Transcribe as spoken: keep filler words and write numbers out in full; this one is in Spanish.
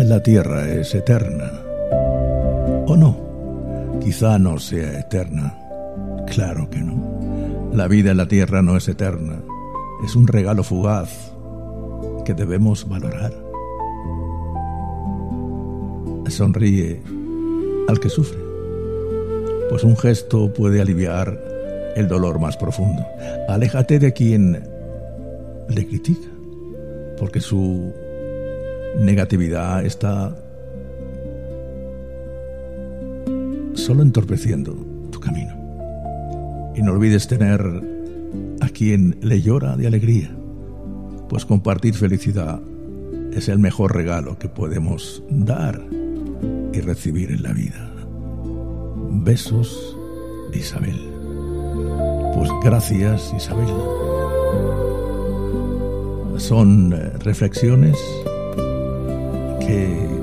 en la tierra es eterna. ¿O no? Quizá no sea eterna. Claro que no. La vida en la tierra no es eterna. Es un regalo fugaz que debemos valorar. Sonríe al que sufre, pues un gesto puede aliviar el dolor más profundo. Aléjate de quien le critica, porque su negatividad está solo entorpeciendo tu camino. Y no olvides tener a quien le llora de alegría, pues compartir felicidad es el mejor regalo que podemos dar y recibir en la vida. Besos, Isabel. Pues gracias, Isabel. Son reflexiones que